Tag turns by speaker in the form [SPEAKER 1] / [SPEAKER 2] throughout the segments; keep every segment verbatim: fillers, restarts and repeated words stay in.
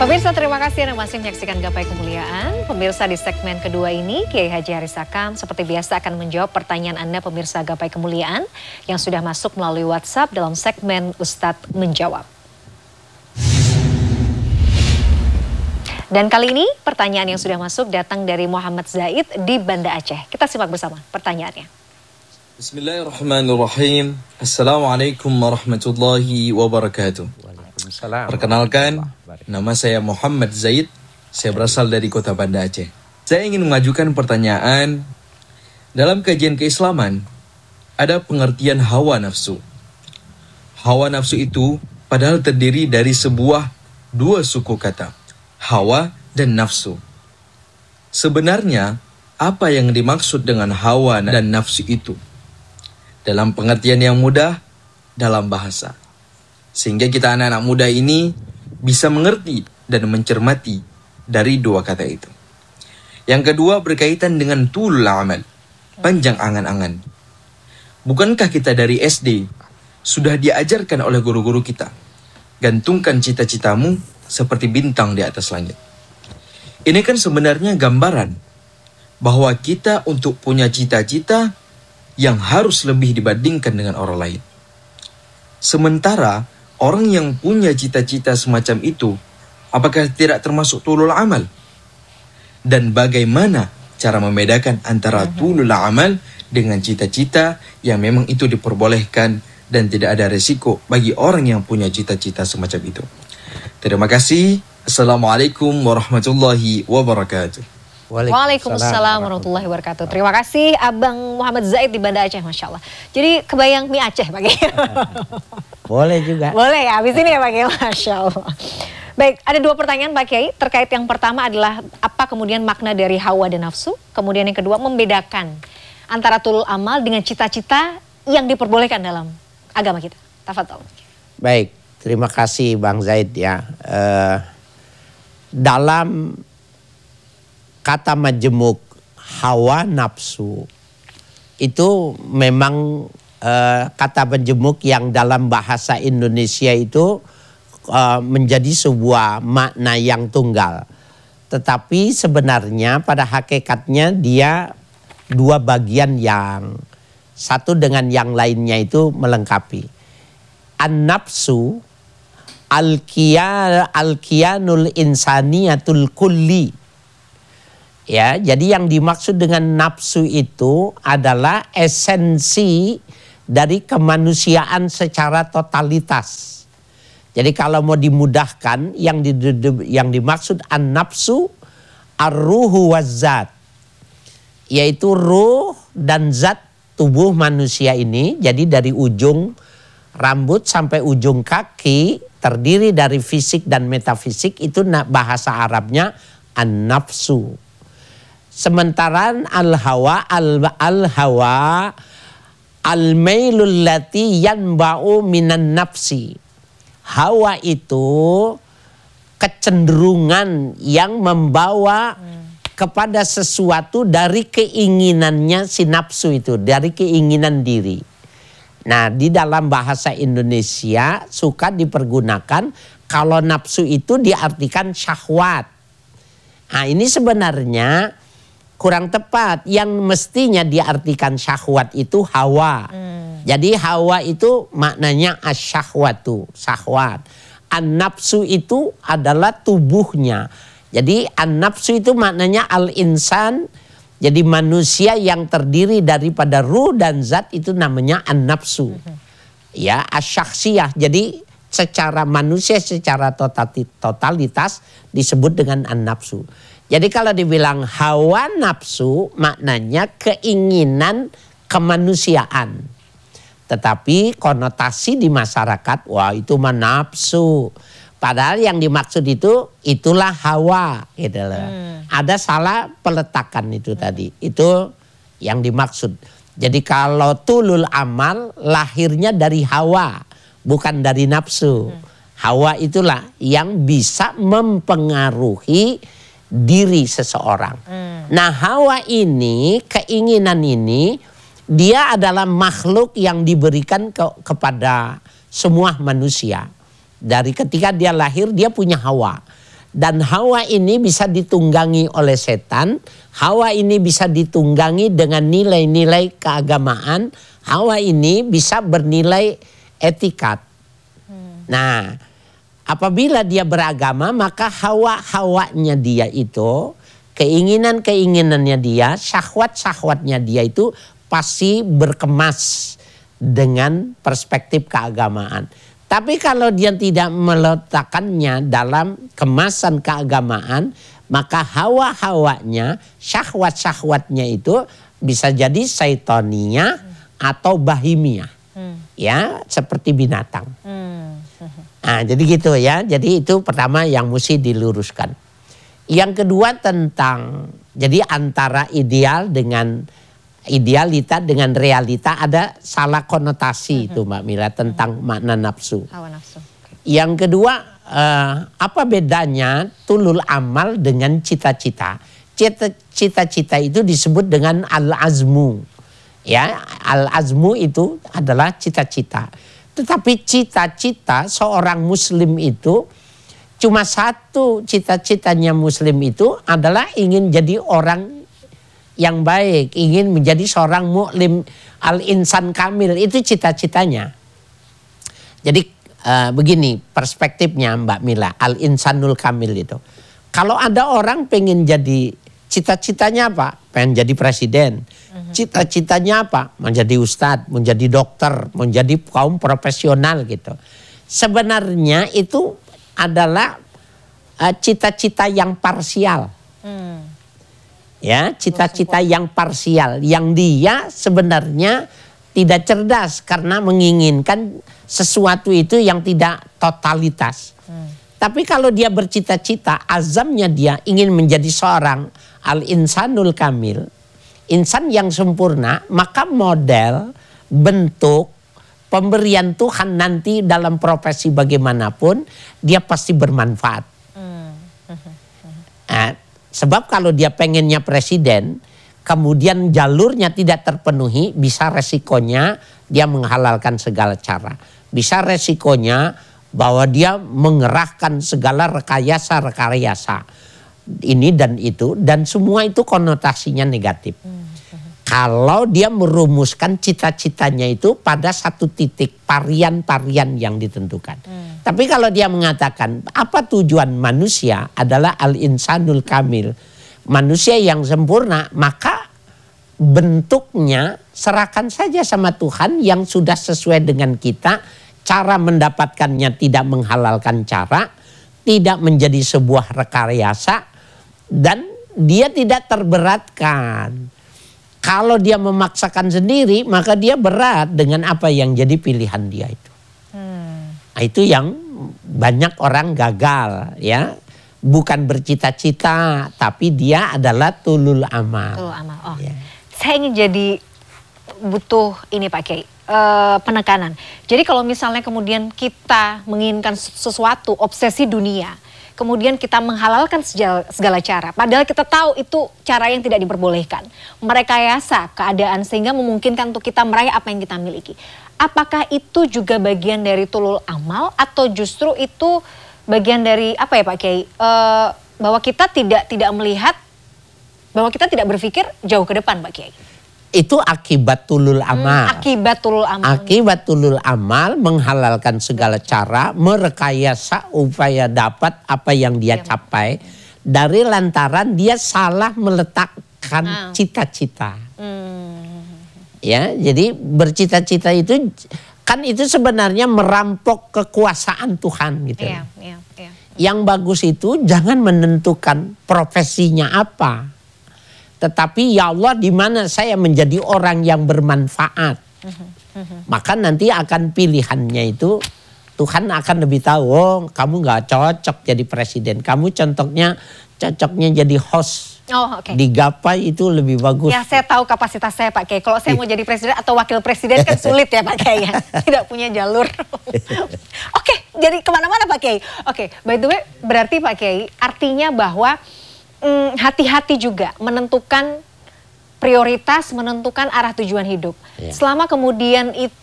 [SPEAKER 1] Pemirsa, terima kasih Anda masih menyaksikan Gapai Kemuliaan. Pemirsa, di segmen kedua ini Kiai Haji Haris Sakam seperti biasa akan menjawab pertanyaan Anda pemirsa Gapai Kemuliaan yang sudah masuk melalui WhatsApp dalam segmen Ustadz Menjawab. Dan kali ini pertanyaan yang sudah masuk datang dari Muhammad Zaid di Banda Aceh. Kita simak bersama pertanyaannya.
[SPEAKER 2] Bismillahirrahmanirrahim. Assalamualaikum warahmatullahi wabarakatuh. Perkenalkan, nama saya Muhammad Zaid. Saya berasal dari kota Banda Aceh. Saya ingin mengajukan pertanyaan. Dalam kajian keislaman, ada pengertian hawa nafsu. Hawa nafsu itu padahal terdiri dari sebuah dua suku kata, hawa dan nafsu. Sebenarnya, apa yang dimaksud dengan hawa dan nafsu itu? Dalam pengertian yang mudah, dalam bahasa. Sehingga kita anak-anak muda ini bisa mengerti dan mencermati dari dua kata itu. Yang kedua berkaitan dengan tulul amal, panjang angan-angan. Bukankah kita dari S D sudah diajarkan oleh guru-guru kita, gantungkan cita-citamu seperti bintang di atas langit. Ini kan sebenarnya gambaran bahwa kita untuk punya cita-cita yang harus lebih dibandingkan dengan orang lain. Sementara orang yang punya cita-cita semacam itu, apakah tidak termasuk tulul amal? Dan bagaimana cara membedakan antara tulul amal dengan cita-cita yang memang itu diperbolehkan dan tidak ada resiko bagi orang yang punya cita-cita semacam itu? Terima kasih. Assalamualaikum warahmatullahi wabarakatuh.
[SPEAKER 1] Waalaikumsalam warahmatullahi wabarakatuh. Terima kasih Abang Muhammad Zaid di Banda Aceh, Masya Allah. Jadi kebayang mie Aceh Pak Kiai.
[SPEAKER 3] Boleh juga.
[SPEAKER 1] Boleh ya, habis ini ya Pak Kiai, Masya Allah. Baik, ada dua pertanyaan Pak Kiai. Terkait yang pertama adalah apa kemudian makna dari hawa dan nafsu. Kemudian yang kedua membedakan antara tulul amal dengan cita-cita yang diperbolehkan dalam agama kita. Tafadhol.
[SPEAKER 3] Baik, terima kasih Bang Zaid ya. Uh, dalam kata majemuk hawa nafsu itu memang uh, kata majemuk yang dalam bahasa Indonesia itu uh, menjadi sebuah makna yang tunggal. Tetapi sebenarnya pada hakikatnya dia dua bagian yang satu dengan yang lainnya itu melengkapi. An-nafsu al-kiyanul insaniyatul kulli. Ya, jadi yang dimaksud dengan nafsu itu adalah esensi dari kemanusiaan secara totalitas. Jadi kalau mau dimudahkan, yang di, yang dimaksud an-nafsu ar-ruhu waz-zat, yaitu ruh dan zat tubuh manusia ini. Jadi dari ujung rambut sampai ujung kaki terdiri dari fisik dan metafisik, itu bahasa Arabnya an-nafsu. Sementara al-hawa al-hawa al-mailul lati yanba'u minan nafsi. Hawa itu kecenderungan yang membawa hmm. kepada sesuatu dari keinginannya si nafsu itu, dari keinginan diri. Nah, di dalam bahasa Indonesia suka dipergunakan kalau nafsu itu diartikan syahwat. Nah, ini sebenarnya kurang tepat. Yang mestinya diartikan syahwat itu hawa. Hmm. Jadi hawa itu maknanya asyahwatu, syahwat. An-nafsu itu adalah tubuhnya. Jadi an-nafsu itu maknanya al-insan. Jadi manusia yang terdiri daripada ruh dan zat itu namanya an-nafsu. Hmm. Ya, asyaksiyah. Jadi secara manusia secara totalitas disebut dengan an-nafsu. Jadi kalau dibilang hawa nafsu maknanya keinginan kemanusiaan. Tetapi konotasi di masyarakat, wah itu mah nafsu. Padahal yang dimaksud itu itulah hawa gitu loh. Hmm. Ada salah peletakan itu hmm. tadi. Itu yang dimaksud. Jadi kalau tulul amal lahirnya dari hawa, bukan dari nafsu. Hmm. Hawa itulah yang bisa mempengaruhi diri seseorang. Hmm. Nah, hawa ini, keinginan ini, dia adalah makhluk yang diberikan ke, kepada semua manusia. Dari ketika dia lahir, dia punya hawa. Dan Hawa ini bisa ditunggangi oleh setan. Hawa ini bisa ditunggangi dengan nilai-nilai keagamaan. Hawa ini bisa bernilai etikat. Hmm. Nah, apabila dia beragama, maka hawa-hawanya dia itu, keinginan-keinginannya dia, syahwat-syahwatnya dia itu pasti berkemas dengan perspektif keagamaan. Tapi kalau dia tidak meletakkannya dalam kemasan keagamaan, maka hawa-hawanya, syahwat-syahwatnya itu bisa jadi syaitonia hmm. atau bahimia. Hmm. Ya, seperti binatang. Hmm. Nah, jadi gitu ya. Jadi itu pertama yang mesti diluruskan. Yang kedua tentang, jadi antara ideal dengan idealita dengan realita ada salah konotasi mm-hmm. itu Mbak Mila tentang mm-hmm. makna nafsu.
[SPEAKER 1] Hawa nafsu. Okay.
[SPEAKER 3] Yang kedua uh, apa bedanya tulul amal dengan cita-cita? Cita-cita itu disebut dengan al-azmu. Ya, al-azmu itu adalah cita-cita. Tetapi cita-cita seorang muslim itu cuma satu, cita-citanya muslim itu adalah ingin jadi orang yang baik, ingin menjadi seorang muklim al-insan kamil, itu cita-citanya. Jadi uh, begini perspektifnya Mbak Mila, al-insanul kamil itu. Kalau ada orang pengen jadi, cita-citanya apa? Pengen jadi presiden. Cita-citanya apa? Menjadi ustadz, menjadi dokter, menjadi kaum profesional gitu. Sebenarnya itu adalah uh, cita-cita yang parsial. Hmm. Ya, cita-cita yang parsial, yang dia sebenarnya tidak cerdas karena menginginkan sesuatu itu yang tidak totalitas. Hmm. Tapi kalau dia bercita-cita, azamnya dia ingin menjadi seorang al-insanul kamil, insan yang sempurna, maka model, bentuk, pemberian Tuhan nanti dalam profesi bagaimanapun, dia pasti bermanfaat. Hmm. Nah, sebab kalau dia pengennya presiden, kemudian jalurnya tidak terpenuhi, bisa resikonya dia menghalalkan segala cara. Bisa resikonya bahwa dia mengerahkan segala rekayasa-rekayasa. Ini dan itu, dan semua itu konotasinya negatif. Hmm. Kalau dia merumuskan cita-citanya itu pada satu titik, parian-parian yang ditentukan. Hmm. Tapi kalau dia mengatakan apa tujuan manusia adalah al-insanul kamil, manusia yang sempurna, maka bentuknya serahkan saja sama Tuhan yang sudah sesuai dengan kita. Cara mendapatkannya tidak menghalalkan cara, tidak menjadi sebuah rekayasa, dan dia tidak terberatkan. Kalau dia memaksakan sendiri, maka dia berat dengan apa yang jadi pilihan dia itu. Hmm. Nah, itu yang banyak orang gagal, ya. Bukan bercita-cita, tapi dia adalah tulul amal.
[SPEAKER 1] Tulul amal. Oh, ya. Saya ingin jadi butuh ini Pak Kiai, uh, penekanan. Jadi kalau misalnya kemudian kita menginginkan sesuatu, obsesi dunia, kemudian kita menghalalkan segala, segala cara. Padahal kita tahu itu cara yang tidak diperbolehkan. Merekayasa keadaan sehingga memungkinkan untuk kita meraih apa yang kita miliki. Apakah itu juga bagian dari tulul amal atau justru itu bagian dari apa ya Pak Kiai? Uh, bahwa kita tidak tidak melihat, bahwa kita tidak berpikir jauh ke depan Pak Kiai.
[SPEAKER 3] Itu akibat tulul amal.
[SPEAKER 1] Hmm, akibat tulul amal.
[SPEAKER 3] Akibat tulul amal menghalalkan segala cara, merekayasa upaya dapat apa yang dia ya, capai dari lantaran dia salah meletakkan cita-cita. Hmm. Ya, jadi bercita-cita itu kan itu sebenarnya merampok kekuasaan Tuhan gitu. Ya, ya, ya. Yang bagus itu jangan menentukan profesinya apa. Tetapi ya Allah di mana saya menjadi orang yang bermanfaat. Uh-huh, uh-huh. Maka nanti akan pilihannya itu Tuhan akan lebih tahu, oh kamu gak cocok jadi presiden. Kamu contohnya cocoknya jadi host.
[SPEAKER 1] Oh, okay.
[SPEAKER 3] Di Gapai itu lebih bagus.
[SPEAKER 1] Ya saya tahu kapasitas saya Pak Kiai. Kalau saya mau jadi presiden atau wakil presiden kan sulit ya Pak Kiai ya. Tidak punya jalur. Oke, okay, jadi kemana-mana Pak Kiai. Oke, okay, by the way berarti Pak Kiai artinya bahwa hati-hati juga menentukan prioritas, menentukan arah tujuan hidup. Ya. Selama kemudian itu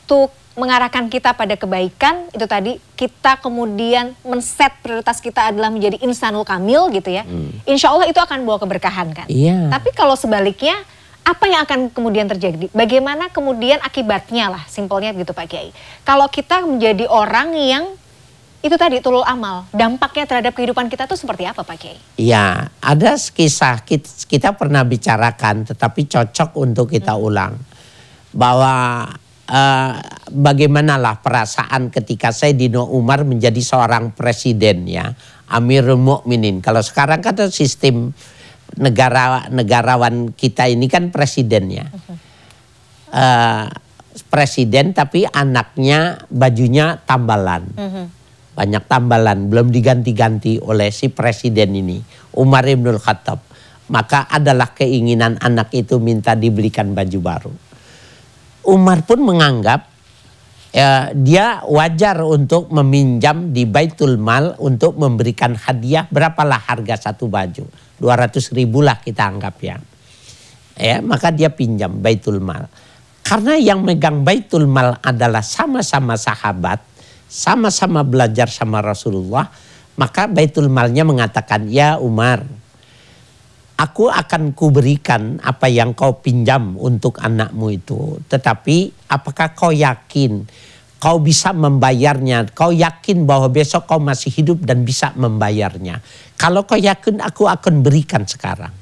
[SPEAKER 1] mengarahkan kita pada kebaikan, itu tadi kita kemudian men-set prioritas kita adalah menjadi insanul kamil gitu ya. Hmm. Insya Allah itu akan bawa keberkahan kan.
[SPEAKER 3] Iya.
[SPEAKER 1] Tapi kalau sebaliknya, apa yang akan kemudian terjadi? Bagaimana kemudian akibatnya lah, simpelnya gitu Pak Kiai. Kalau kita menjadi orang yang itu tadi tulul amal, dampaknya terhadap kehidupan kita tuh seperti apa Pak Kiai?
[SPEAKER 3] Iya, ada kisah kita, kita pernah bicarakan tetapi cocok untuk kita hmm. ulang. Bahwa uh, bagaimanalah perasaan ketika Sayyidina Umar menjadi seorang presiden ya, Amirul Mukminin. Kalau sekarang kan sistem negara negarawan kita ini kan presiden ya. Uh, presiden tapi anaknya bajunya tambalan. Uh-huh. Banyak tambalan, belum diganti-ganti oleh si presiden ini, Umar Ibnul Khattab. Maka adalah keinginan anak itu minta dibelikan baju baru. Umar pun menganggap ya, dia wajar untuk meminjam di Baitul Mal untuk memberikan hadiah. Berapalah harga satu baju? dua ratus ribu lah kita anggap ya. Ya, maka dia pinjam Baitul Mal. Karena yang megang Baitul Mal adalah sama-sama sahabat, sama-sama belajar sama Rasulullah, maka Baitul Malnya mengatakan, ya Umar, aku akan kuberikan apa yang kau pinjam untuk anakmu itu. Tetapi apakah kau yakin kau bisa membayarnya? Kau yakin bahwa besok kau masih hidup dan bisa membayarnya? Kalau kau yakin, aku akan berikan sekarang.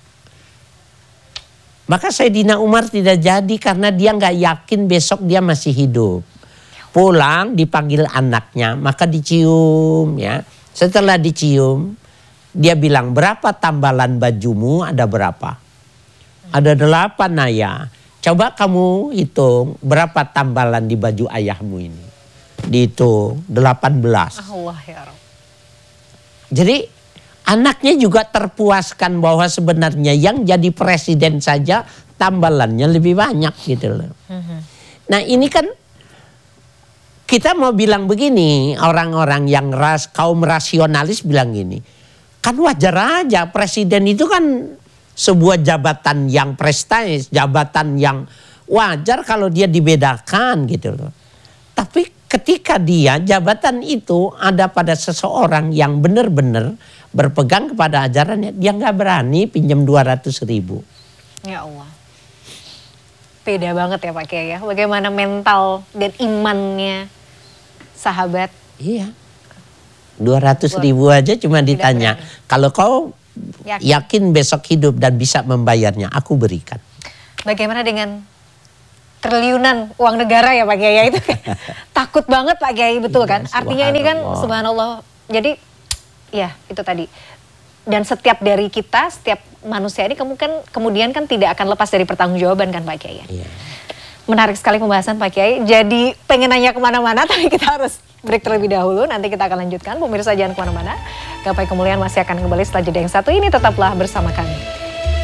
[SPEAKER 3] Maka Sayyidina Umar tidak jadi karena dia nggak yakin besok dia masih hidup. Pulang dipanggil anaknya, maka dicium ya. Setelah dicium, dia bilang, berapa tambalan bajumu? Ada berapa? Ada delapan ayah. Coba kamu hitung berapa tambalan di baju ayahmu ini. Dihitung delapan belas.
[SPEAKER 1] Allah ya Rabb.
[SPEAKER 3] Jadi anaknya juga terpuaskan bahwa sebenarnya yang jadi presiden saja tambalannya lebih banyak gitu loh. Uh-huh. Nah ini kan kita mau bilang begini, orang-orang yang ras, kaum rasionalis bilang gini, kan wajar aja presiden itu kan sebuah jabatan yang prestise, jabatan yang wajar kalau dia dibedakan gitu loh. Tapi ketika dia jabatan itu ada pada seseorang yang benar-benar berpegang kepada ajarannya, dia nggak berani pinjam dua ratus ribu.
[SPEAKER 1] Ya Allah. Beda banget ya Pak Kiai ya. Bagaimana mental dan imannya sahabat.
[SPEAKER 3] Iya. dua ratus ribu aja cuma ditanya. Kalau kau yakin. yakin besok hidup dan bisa membayarnya, aku berikan.
[SPEAKER 1] Bagaimana dengan triliunan uang negara ya Pak Kiai? Itu takut banget Pak Kiai, betul kan? Iya, artinya ini kan subhanallah. Jadi ya itu tadi. Dan setiap dari kita, setiap manusia ini kemudian, kemudian kan tidak akan lepas dari pertanggungjawaban kan Pak Kiai. Iya. Menarik sekali pembahasan Pak Kiai. Jadi pengen nanya kemana-mana tapi kita harus break terlebih dahulu. Nanti kita akan lanjutkan. Pemirsa jangan kemana-mana. Gapai Kemuliaan masih akan kembali setelah jeda yang satu ini. Tetaplah bersama kami.